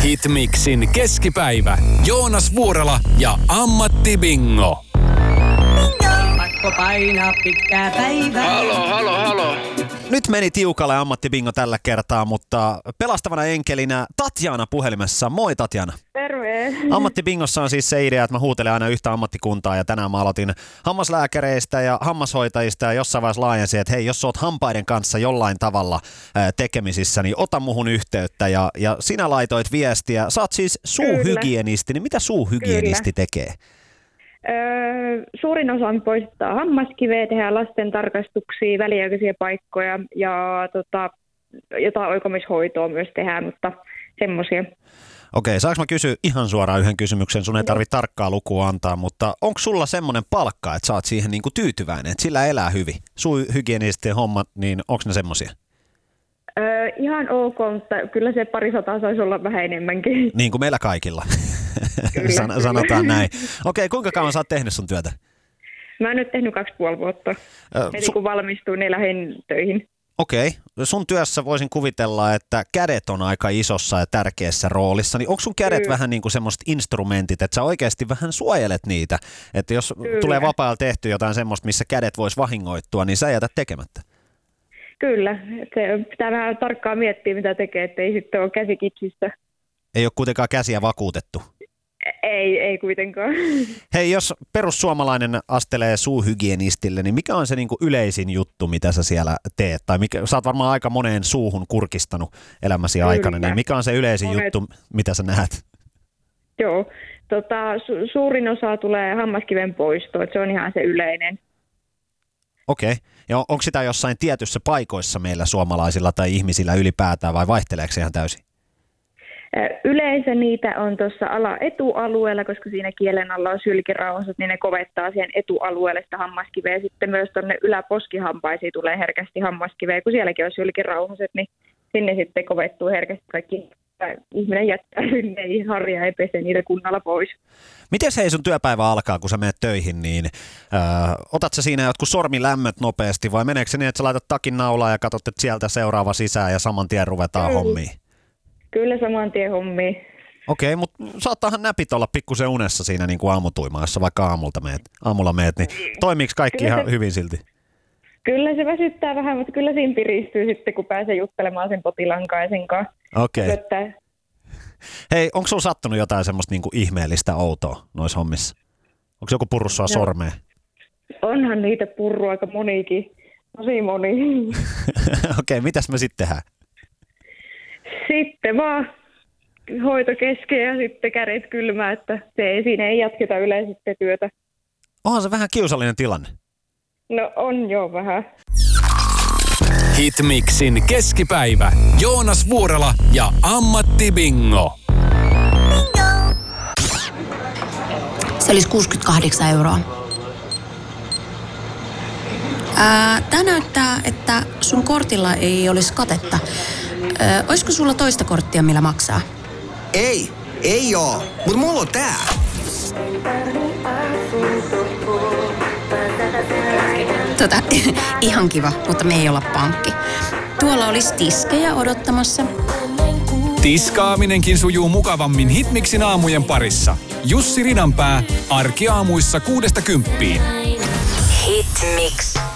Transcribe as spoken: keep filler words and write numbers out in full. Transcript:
Hitmixin keskipäivä. Joonas Vuorela ja Ammatti Bingo. Pakko painaa pitkää päivää. Halo, halo, halo. Nyt meni tiukalle ammattibingo tällä kertaa, mutta pelastavana enkelinä Tatjana puhelimessa. Moi Tatjana. Terve. Ammattibingossa on siis se idea, että mä huutelen aina yhtä ammattikuntaa ja tänään mä aloitin hammaslääkäreistä ja hammashoitajista ja jossain vaiheessa laajensin, että hei, jos sä oot hampaiden kanssa jollain tavalla tekemisissä, niin ota muhun yhteyttä ja, ja sinä laitoit viestiä. Sä oot siis suuhygienisti, niin mitä suuhygienisti Kyllä. tekee? Öö, suurin osa poistaa hammaskiveä, tehdään lasten tarkastuksia, väliaikaisia paikkoja ja tota, jotain oikomishoitoa myös tehdään, mutta semmoisia. Okei, saanko mä kysyä ihan suoraan yhden kysymyksen? Sun ei tarvitse tarkkaa lukua antaa, mutta onko sulla semmoinen palkka, että sä oot siihen niinku tyytyväinen, että sillä elää hyvin? Suuhygienistien hommat, niin onko ne semmoisia? Öö, ihan ok, mutta kyllä se parisataa saisi olla vähän enemmänkin. Niin kuin meillä kaikilla. Kyllä, San- kyllä. Sanotaan näin. Okei, kuinka kauan sä oot tehnyt sun työtä? Mä oon nyt tehnyt kaksi puoli vuotta. Ö, Heti su- kun valmistuin, niin lähdin töihin. Okei, sun työssä voisin kuvitella, että kädet on aika isossa ja tärkeässä roolissa, niin onko sun kädet Kyllä. vähän niin kuin semmoiset instrumentit, että sä oikeasti vähän suojelet niitä, että jos Kyllä. tulee vapaa tehty jotain semmoista, missä kädet vois vahingoittua, niin sä jätät tekemättä? Kyllä, se pitää vähän tarkkaan miettiä, mitä tekee, ettei sitten ole käsi kipsissä. Ei ole kuitenkaan käsiä vakuutettu. Ei, ei kuitenkaan. Hei, jos perussuomalainen astelee suuhygienistille, niin mikä on se niinku yleisin juttu, mitä sä siellä teet? Tai mikä, sä oot varmaan aika moneen suuhun kurkistanut elämäsi Kyllä. aikana, niin mikä on se yleisin Monet... juttu, mitä sä näet? Joo, tota, su- suurin osa tulee hammaskiven poistoa, että se on ihan se yleinen. Okei. Ja onko sitä jossain tietyssä paikoissa meillä suomalaisilla tai ihmisillä ylipäätään vai vaihteleeko se ihan täysin? Yleensä niitä on tuossa ala etualueella, koska siinä kielen alla on sylkirauhasut, niin ne kovettaa siihen etualueelle sitä hammaskiveä. Sitten myös tuonne yläposkihampaisiin tulee herkästi hammaskiveä, kun sielläkin on sylkirauhaset, niin sinne sitten kovettuu herkästi kaikki. Ihminen jättää sinne harjaa ja pesee niitä kunnalla pois. Miten hei sun työpäivä alkaa, kun sä menet töihin, niin öö, otat sä siinä jotkut sormilämmöt nopeasti vai meneekö se niin, että sä laitat takin naulaa ja katsot, että sieltä seuraava sisään ja saman tien ruvetaan Kyllä. hommiin? Kyllä saman tien hommiin. Okei, mutta saattaahan näpit olla pikkusen unessa siinä niin kuin aamutuimaassa, vaikka aamulta meet, aamulla meet, niin toimiiko kaikki Kyllä ihan se, hyvin silti? Kyllä se väsyttää vähän, mutta kyllä siinä piristyy sitten, kun pääsee juttelemaan sen potilaan kanssa. Okei. Että... Hei, onko sulla sattunut jotain semmoista niin kuin ihmeellistä outoa noissa hommissa? Onko joku purru sua no, sormeen? Onhan niitä purru aika monikin. Tosi moni. Okei, mitäs me sitten tehdään? Sitten vaan hoito kesken ja sitten kädet kylmää, että se ei, siinä ei jatketa yleensä työtä. Onhan se vähän kiusallinen tilanne. No on jo vähän. Hitmixin keskipäivä. Joonas Vuorela ja Ammatti Bingo. Se olisi kuusikymmentäkahdeksan euroa. Ää, tää näyttää, että sun kortilla ei olisi katetta. Ää, olisiko sulla toista korttia, millä maksaa? Ei, ei oo, mut mulla on tää. Tota, ihan kiva, mutta me ei olla pankki. Tuolla olisi tiskejä odottamassa. Tiskaaminenkin sujuu mukavammin Hitmixin aamujen parissa. Jussi Ridanpää, arkiaamuissa kuudesta kymppiin. Hitmix.